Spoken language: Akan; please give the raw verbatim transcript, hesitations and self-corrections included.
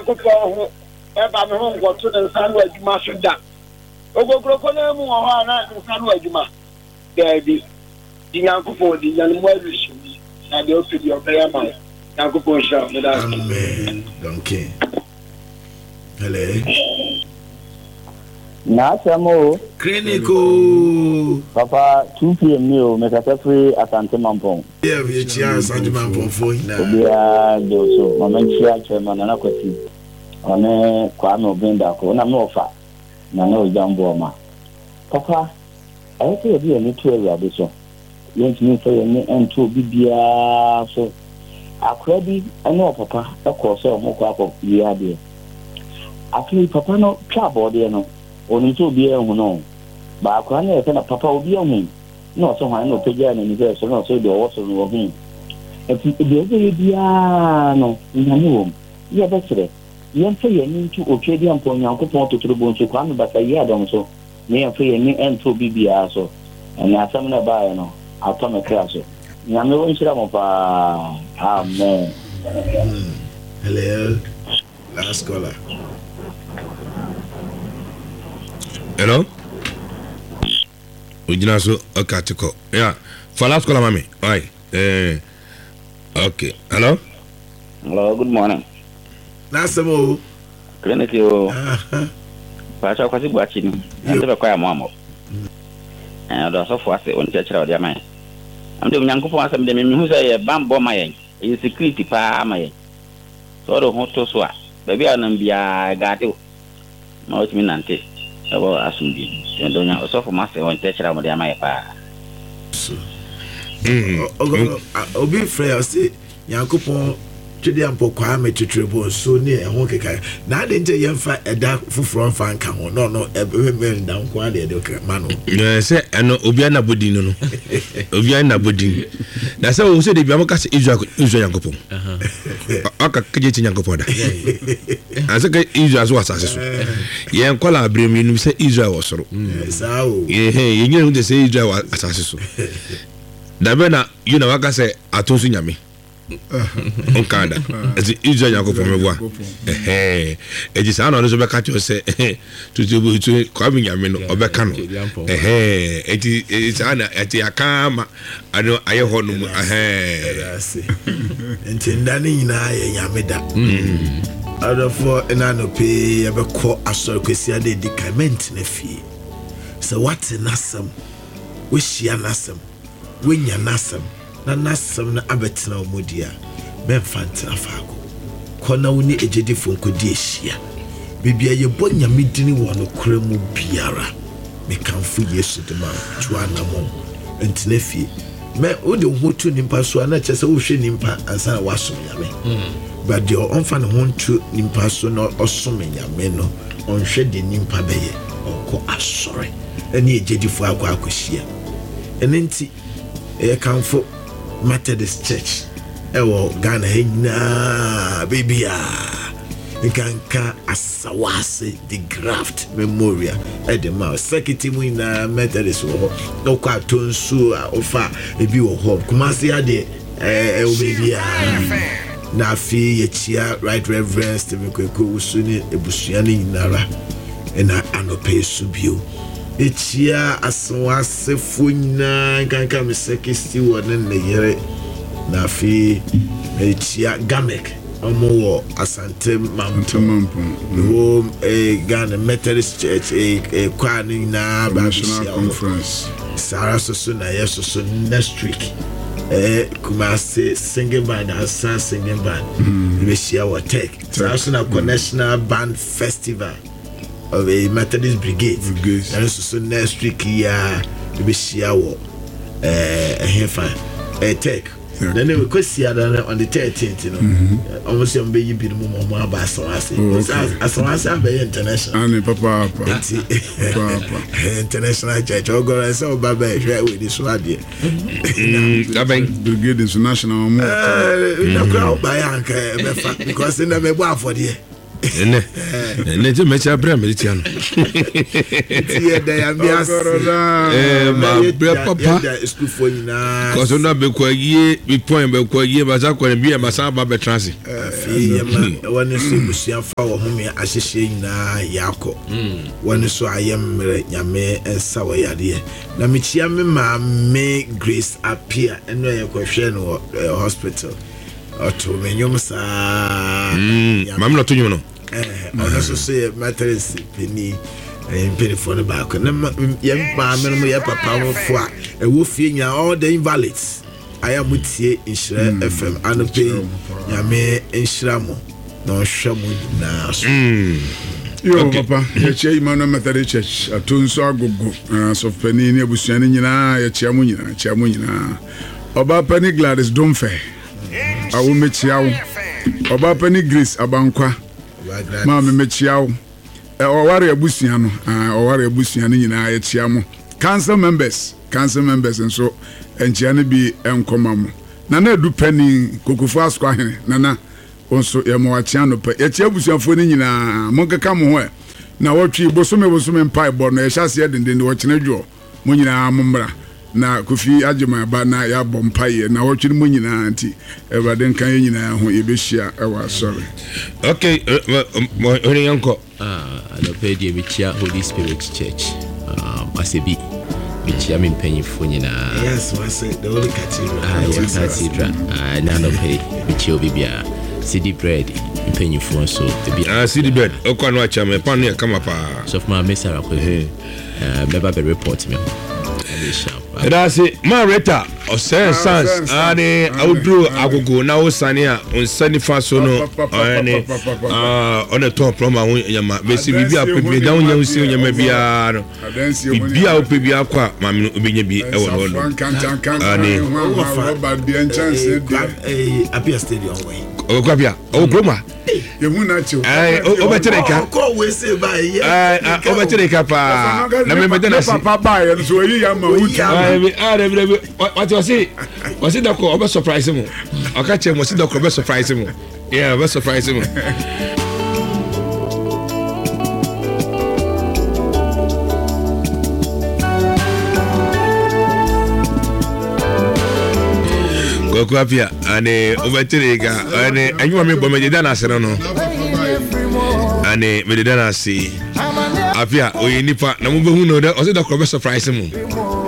Nyankopɔn eba me ho ngoto ne nsa no adwuma so da ogogoro na mu ho ana nsa no adwuma dabi di Nyankopɔn di nyan mo alusu na de ofidi obaya ma Nyankopɔn sha me da amen donkey hello na samo clinical papa two p m o me ka free Asante Mampong yeah we chia Asante Mampong for na obia do so mama chia chairman na kwati one kwa no benda ko na me ofa na na ojambo ma papa ayi se bi eni to awurade so yen timi so yen ento bibia so akra bi ene papa e ko so mo kwa ko bia de akli papa no twa body no oni to bia hu no ba akra na e na papa obi hu no so han no peja na ni so no so de o so no hu e ti de de bia no nyame wo ye be kire yen fe yen ntu otwedi ampo Nyankopɔn totoro bo ntu kwa me bata ye adom so me yen fe yen ento bibia so na asam na ba no atome kra so nyame wo nshira mo pa amen hello last caller hello ujina so okatiko yeah for last caller mami oi eh okay hello hello good morning nasemo clinic yo pa cha kwasi gbachi ni ante be kwa ya mo amo eh do so fo ase on chechira o dia man amde Nyankopɔn asem de me hu say e bambo mayen e security pa mayen so do ho to so a ba bia na bia gade ma o timi nante abo asumbi e do nya so fo ma se on chechira mo dia man pa mm obi frɛ ase Nyankopɔn twede ampo kwa me tutrebo so ne e ho keka na ade nte yemfa eda fufuro mfa nka ho no no ebe me ndan kwa de de ma no eh se eno obi ana bodin no no obi ana bodin na se o se de bia mo ka se Israel Israel Nyankopɔn aka keje ti Nyankopɔn da ase ka Israel so asase so ye nkola abrem inu se Israel wasoro sao eh eh ye nyere hu de se Israel asase so da be na you na waka se atonso nyame onkada ezi Israel Nyankopɔn mebwa eh eh eji sa na no so be ka cho se tutu tu kwa bi nyame no obeka no eh eh eji sa na eti akama ano aye ho no eh enti ndane nyina ye nyame da adofo ena no pe ye be ko asor kwesi ade dicament na fie so what nasam we shia nasam we nya nasam na nasam na abetina omodia be mfantina faako kona woni ejedi fonko di ehia bibia ye bonya medini wo no kremu biara me kanfu Yesu de ma tuana mo entina fie me o de hotu nimpa so ana chese wo hwe nimpa ansa na wasom nyame but de on fa ne hontu nimpa so no osom nyame no on hwe de nimpa beye onko asore eni ejedi fo akwa akohia enenti e kanfu Methodist Church ewo Ghana hina bibia nkanka asawase the graft memorial at the mouth secretary mu na Methodist wo no kwa tonsu a ofa ebi wo ho kumasi ade eh e bibia na fi yechia right reverend Stephen Kweko usuni ebusua ni nyinara na anope subio echia asawase funyina nkanka mesekisi wona ne yere na fi echia gamek omo Asante Mampong wo e Ghana Methodist Church e kwani na national conference Sarah so na yeso so next week eh Kumasi singing band asa singing band we share what take Sarah so na national band festival of a Methodist brigade and so next week ya we share what eh hefa eh take then we could see that on the thirteenth, you know. Almost some baby be more more about Sawase. As long as I be international. And papa papa. International church. Oh God, I saw Baba right with this one there. Brigade International. Uh, the crowd by Anka because in the me for there. ene ene je me cha bra me tiano tie da ya mi as eh ma bra papa school for nyina ko so na be kwa yie bi point be kwa yie ba za kwa bi e ma sa ba be transi fi yema woni so busia fa wo ho me ahyehye nyina yakọ woni so ayem nyame ensa wo yade na me chia me ma me Grace appear eno ye kwhwe no hospital oto menyum sa mam no to nyum no eh ono so se mattress peni eh peni for the back na ye ma me no ye papa mo fo a e wo fie nya all the invalids aya mutie Nhyira F M anope nyame Nhyira mo no hwɛ mo na so yo papa ye che Emmanuel Methodist Church atonso agogo so pani ne abusuane nyina ye che mo nyina che mo nyina oba pani Gladys Domfe awu mechiawo oba pani Grace Abankwa ma me mechiawo e oware abusuan no oware abusuan nyina ye chia mo council members council members nso enchia ne bi enkoma mo na na edu pani kokofo asko ahene na na onso ye mo achia no pa ye chia abusuanfo ni nyina mo keka mo ho na wotwi bosome bosome mpai bo no ye hyase ye denden wo kyene dwo mo nyina mo mmra na kofi agema ba na ya bɔ mpaye na wotwi mo nyina anti Ewurade nkan ye nyina ho ye behia ewa sorry okay mo hori yanko ah the page ye bichia Holy Spirit Church um asebi bichia me mpanyifo nyina yes we say the Holy Cathedral ah yes cathedral ah na no pay bichia obibia city bread mpanyifo so bia ah city bread okwa no acha me pan no ya kama pa so for my mesara ko eh beba be report me That's it. Marita, or Sir Sans, Ane, Audru, Agogo, now Sania, on Sunny Fasono, on the top from my Yama, Messi, be up with me down, young senior, maybe a be out, be aqua, Mammy, be a appear stadium way. Oh, Gabia, oh, Broma. You won't actually. I overtake. Always say by I overtake. Papa, Papa, and so you are my what was it? Was it the call? Over surprise him. I'll catch him. Was it the call? Surprise him. Yeah, over surprise him. Go up here and overtake. And you want me, but me did not say no. And me did not see. Apia, we nipa na mumbe huno da, was it the call? Surprise him.